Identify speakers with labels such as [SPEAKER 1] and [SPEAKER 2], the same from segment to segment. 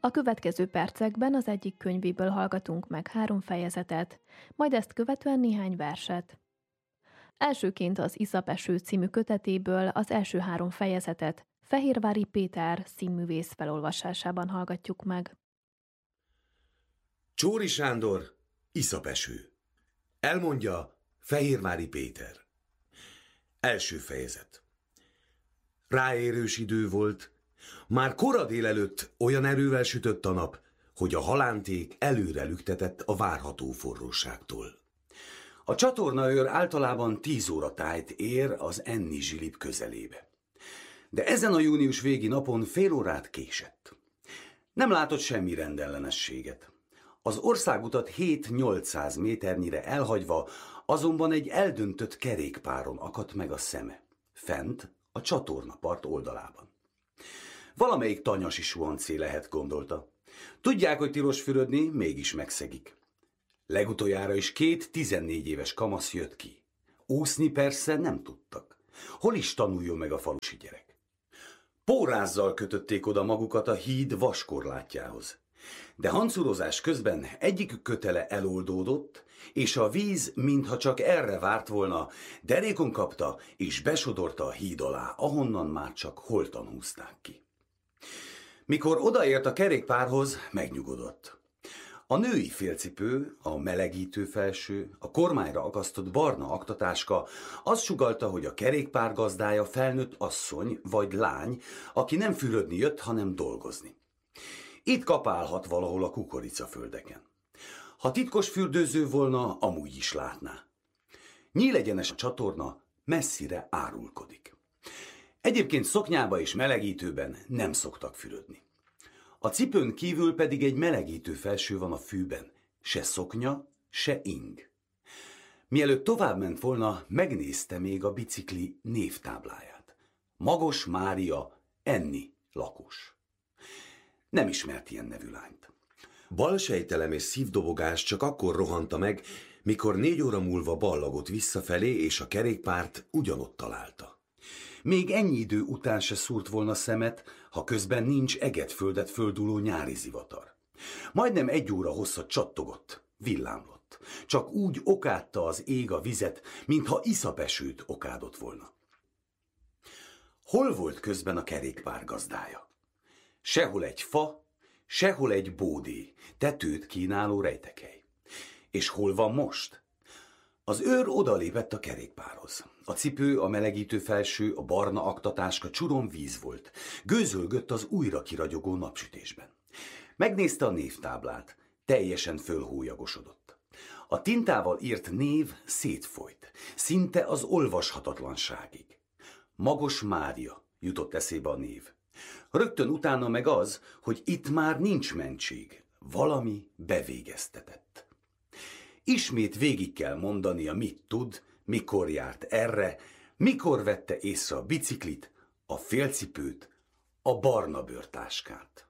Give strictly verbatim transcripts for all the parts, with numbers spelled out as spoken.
[SPEAKER 1] A következő percekben az egyik könyvéből hallgatunk meg három fejezetet, majd ezt követően néhány verset. Elsőként az Iszapeső című kötetéből az első három fejezetet Fehérvári Péter színművész felolvasásában hallgatjuk meg.
[SPEAKER 2] Csóri Sándor, Iszapeső. Elmondja Fehérvári Péter. Első fejezet. Ráérős idő volt, már kora délelőtt olyan erővel sütött a nap, hogy a halánték előre lüktetett a várható forróságtól. A csatornaőr általában tíz óra tájt ér az Enni Zsilip közelébe. De ezen a június végi napon fél órát késett. Nem látott semmi rendellenességet. Az országutat hét-nyolcszáz méternyire elhagyva azonban egy eldöntött kerékpáron akadt meg a szeme, fent a csatornapart oldalában. Valamelyik tanyasi suancé lehet, gondolta. Tudják, hogy tilos fürödni, mégis megszegik. Legutoljára is két tizennégy éves kamasz jött ki. Úszni persze nem tudtak. Hol is tanuljon meg a falusi gyerek? Pórázzal kötötték oda magukat a híd vaskorlátjához. De hancurozás közben egyikük kötele eloldódott, és a víz, mintha csak erre várt volna, derékon kapta és besodorta a híd alá, ahonnan már csak holtan húzták ki. Mikor odaért a kerékpárhoz, megnyugodott. A női félcipő, a melegítő felső, a kormányra akasztott barna aktatáska azt sugallta, hogy a kerékpár gazdája felnőtt asszony vagy lány, aki nem fürödni jött, hanem dolgozni. Itt kapálhat valahol a kukoricaföldeken. Ha titkos fürdőző volna, amúgy is látná. Nyílegyenes a csatorna messzire árulkodik. Egyébként szoknyába és melegítőben nem szoktak fürödni. A cipőn kívül pedig egy melegítő felső van a fűben, se szoknya, se ing. Mielőtt továbbment volna, megnézte még a bicikli névtábláját. Magos Mária, Enni lakos. Nem ismert ilyen nevű lányt.
[SPEAKER 3] Balsejtelem és szívdobogás csak akkor rohanta meg, mikor négy óra múlva ballagott visszafelé, és a kerékpárt ugyanott találta.
[SPEAKER 2] Még ennyi idő után se szúrt volna szemet, ha közben nincs egetföldet földuló nyári zivatar. Majdnem egy óra hosszat csattogott, villámlott. Csak úgy okádta az ég a vizet, mintha iszapesőt okádott volna. Hol volt közben a kerékpár gazdája? Sehol egy fa, sehol egy bódé, tetőt kínáló rejtekhely. És hol van most? Az őr odalépett a kerékpárhoz. A cipő, a melegítő felső, a barna aktatáska csurom víz volt. Gőzölgött az újra kiragyogó napsütésben. Megnézte a névtáblát, teljesen fölhólyagosodott. A tintával írt név szétfolyt, szinte az olvashatatlanságig. Magos Mária jutott eszébe a név. Rögtön utána meg az, hogy itt már nincs mentség, valami bevégeztetett. Ismét végig kell mondania, mit tud, mikor járt erre, mikor vette észre a biciklit, a félcipőt, a barna bőrtáskát.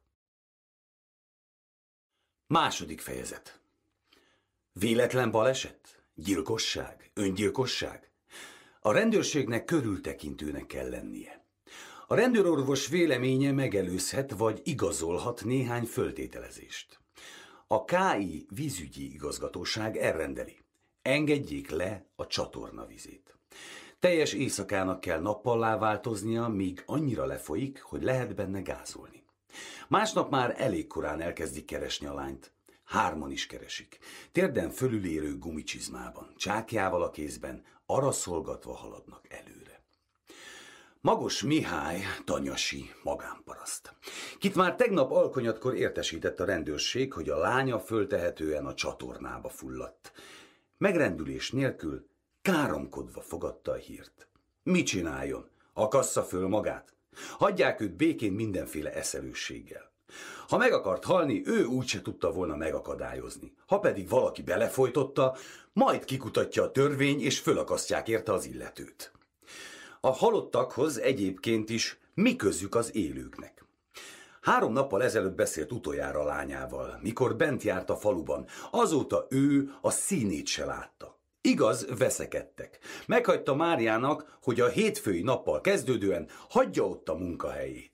[SPEAKER 2] Második fejezet. Véletlen baleset? Gyilkosság? Öngyilkosság? A rendőrségnek körültekintőnek kell lennie. A rendőrorvos véleménye megelőzhet vagy igazolhat néhány föltételezést. A ká i vízügyi igazgatóság elrendeli. Engedjék le a csatornavizét. Teljes éjszakának kell nappallá változnia, míg annyira lefolyik, hogy lehet benne gázolni. Másnap már elég korán elkezdik keresni a lányt. Hárman is keresik. Térden fölülérő gumicsizmában, csákjával a kézben, araszolgatva haladnak előre. Magos Mihály, tanyasi magánparaszt. Kit már tegnap alkonyatkor értesített a rendőrség, hogy a lánya föltehetően a csatornába fulladt. Megrendülés nélkül káromkodva fogadta a hírt. Mit csináljon? Akassza föl magát? Hagyják őt békén mindenféle eszelősséggel. Ha meg akart halni, ő úgyse tudta volna megakadályozni. Ha pedig valaki belefolytotta, majd kikutatja a törvény, és fölakasztják érte az illetőt. A halottakhoz egyébként is mi közük az élőknek? Három nappal ezelőtt beszélt utoljára a lányával, mikor bent járt a faluban. Azóta ő a színét se látta. Igaz, veszekedtek. Meghagyta Máriának, hogy a hétfői nappal kezdődően hagyja ott a munkahelyét.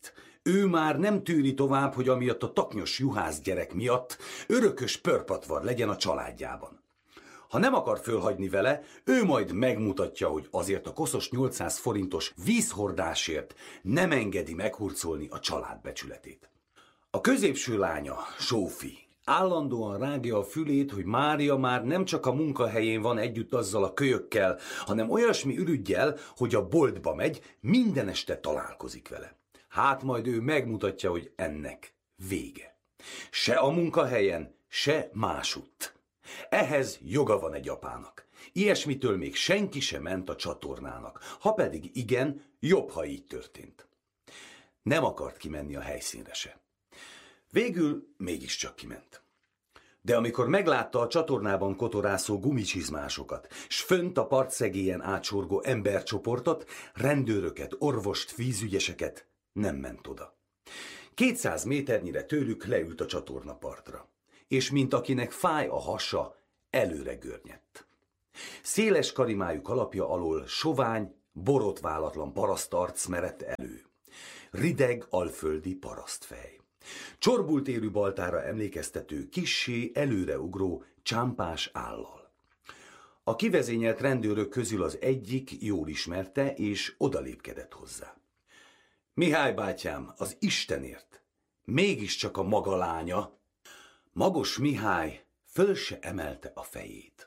[SPEAKER 4] Ő már nem tűri tovább, hogy amiatt a taknyos juhász gyerek miatt örökös pörpatvar legyen a családjában. Ha nem akar fölhagyni vele, ő majd megmutatja, hogy azért a koszos nyolcszáz forintos vízhordásért nem engedi meghurcolni a család becsületét. A középső lánya, Sófi, állandóan rágja a fülét, hogy Mária már nem csak a munkahelyén van együtt azzal a kölyökkel, hanem olyasmi ürüggyel, hogy a boltba megy, minden este találkozik vele. Hát majd ő megmutatja, hogy ennek vége. Se a munkahelyen, se másutt. Ehhez joga van egy apának. Ilyesmitől még senki sem ment a csatornának. Ha pedig igen, jobb, ha így történt. Nem akart kimenni a helyszínre se. Végül mégiscsak kiment. De amikor meglátta a csatornában kotorászó gumicsizmásokat, s fönt a partszegélyen átsorgó embercsoportot, rendőröket, orvost, vízügyeseket, nem ment oda. Kétszáz méternyire tőlük leült a csatornapartra, és mint akinek fáj a hasa, előre görnyedt. Széles karimájú kalapja alól sovány, borotválatlan parasztarc merett elő. Rideg, alföldi parasztfej. Csorbult érű baltára emlékeztető, kissé előreugró, csámpás állal. A kivezényelt rendőrök közül az egyik jól ismerte, és odalépkedett hozzá. Mihály bátyám, az Istenért, mégiscsak a maga lánya. Magos Mihály föl se emelte a fejét.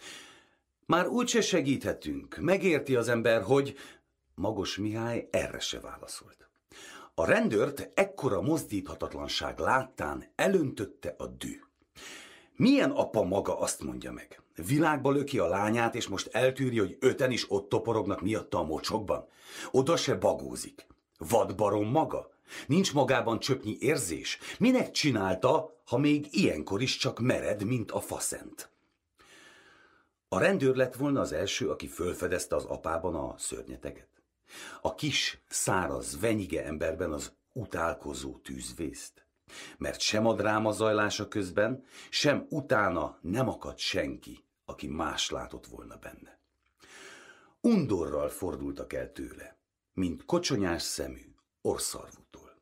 [SPEAKER 4] Már úgyse segíthetünk, megérti az ember, hogy... Magos Mihály erre se válaszolt. A rendőrt ekkora mozdíthatatlanság láttán elöntötte a dű. Milyen apa maga, azt mondja meg? Világba löki a lányát, és most eltűri, hogy öten is ott toporognak miatta a mocsokban? Oda se bagózik. Vadbarom maga? Nincs magában csöpnyi érzés? Minek csinálta, ha még ilyenkor is csak mered, mint a faszent? A rendőr lett volna az első, aki fölfedezte az apában a szörnyeteget. A kis, száraz, venyige emberben az utálkozó tűzvészt. Mert sem a dráma zajlása közben, sem utána nem akadt senki, aki más látott volna benne. Undorral fordultak el tőle, mint kocsonyás szemű orszarvútól.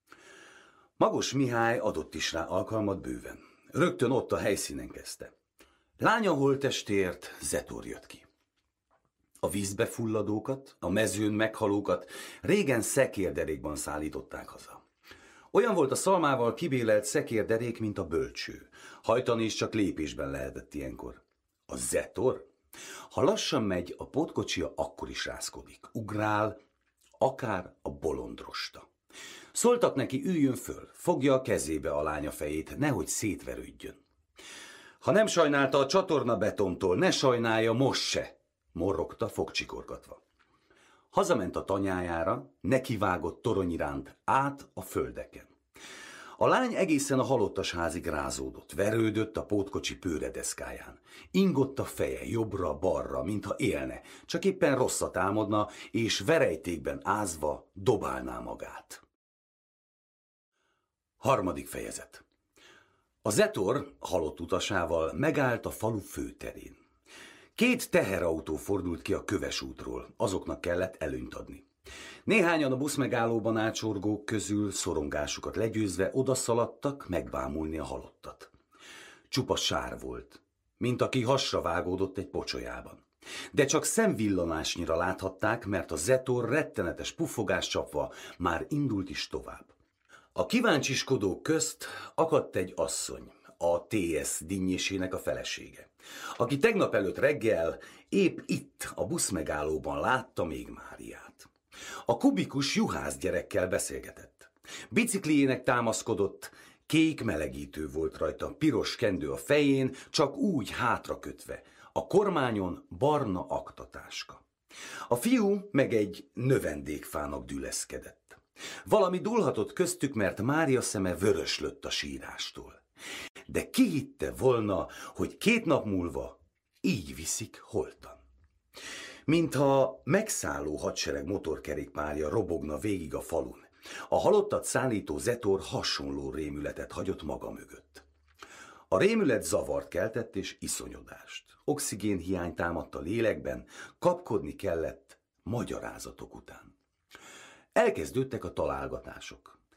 [SPEAKER 4] Magos Mihály adott is rá alkalmat bőven. Rögtön ott a helyszínen kezdte. Lánya holttestért Zetor jött ki. A vízbe fulladókat, a mezőn meghalókat régen szekérderékban szállították haza. Olyan volt a szalmával kibélelt szekérderék, mint a bölcső. Hajtani is csak lépésben lehetett ilyenkor. A Zetor? Ha lassan megy, a pótkocsia akkor is rázkodik. Ugrál, akár a bolondrosta. Szóltak neki, üljön föl, fogja a kezébe a lánya fejét, nehogy szétverődjön. Ha nem sajnálta a csatorna betontól, ne sajnálja most se, morrogta fogcsikorgatva. Hazament a tanyájára, nekivágott torony iránt át a földeken. A lány egészen a halottas házig rázódott, verődött a pótkocsi pőredeszkáján. Ingott a feje jobbra-balra, mintha élne, csak éppen rosszat álmodna, és verejtékben ázva dobálná magát. Harmadik fejezet. A Zetor halott utasával megállt a falu főterén. Két teherautó fordult ki a köves útról, azoknak kellett előnyt adni. Néhányan a buszmegállóban átsorgók közül szorongásukat legyőzve odaszaladtak megbámulni a halottat. Csupa sár volt, mint aki hasra vágódott egy pocsolyában. De csak szemvillanásnyira láthatták, mert a Zetor rettenetes puffogás csapva már indult is tovább. A kíváncsiskodók közt akadt egy asszony, a té es dinnyésének a felesége, aki tegnap előtt reggel épp itt a buszmegállóban látta még Máriát. A kubikus juhász gyerekkel beszélgetett. Bicikliének támaszkodott, kék melegítő volt rajta, piros kendő a fején, csak úgy hátra kötve, a kormányon barna aktatáska. A fiú meg egy növendékfának düleszkedett. Valami dúlhatott köztük, mert Mária szeme vöröslött a sírástól. De ki hitte volna, hogy két nap múlva így viszik holtan. Mintha megszálló hadsereg motorkerékpárja robogna végig a falun, a halottat szállító Zetor hasonló rémületet hagyott maga mögött. A rémület zavart keltett és iszonyodást. Oxigénhiány támadt a lélekben, kapkodni kellett magyarázatok után. Elkezdődtek a találgatások.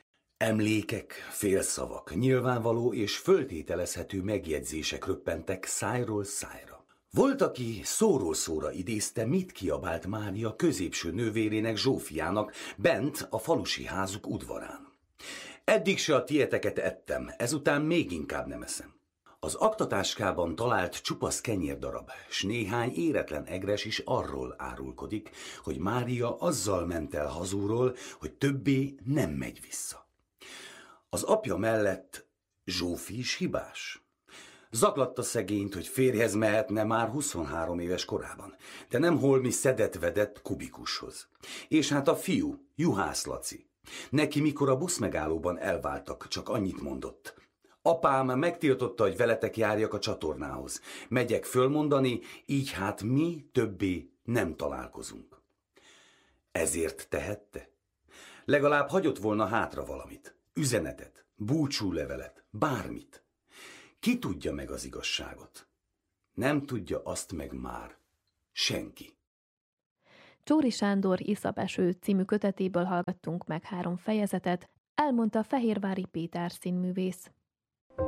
[SPEAKER 4] Emlékek, félszavak, nyilvánvaló és föltételezhető megjegyzések röppentek szájról szájra. Volt, aki szóról szóra idézte, mit kiabált Mária középső nővérének, Zsófiának bent a falusi házuk udvarán. Eddig se a tieteket ettem, ezután még inkább nem eszem. Az aktatáskában talált csupasz kenyérdarab, s néhány éretlen egres is arról árulkodik, hogy Mária azzal ment el hazúról, hogy többé nem megy vissza. Az apja mellett Zsófi is hibás. Zaklatta szegényt, hogy férjhez mehetne már huszonhárom éves korában, de nem holmi szedett-vedett kubikushoz. És hát a fiú, Juhász Laci. Neki mikor a buszmegállóban elváltak, csak annyit mondott. Apám megtiltotta, hogy veletek járjak a csatornához. Megyek fölmondani, így hát mi többé nem találkozunk. Ezért tehette? Legalább hagyott volna hátra valamit. Üzenetet, búcsúlevelet, bármit. Ki tudja meg az igazságot? Nem tudja azt meg már senki.
[SPEAKER 1] Csóri Sándor Iszapeső című kötetéből hallgattunk meg három fejezetet, elmondta Fehérvári Péter színművész.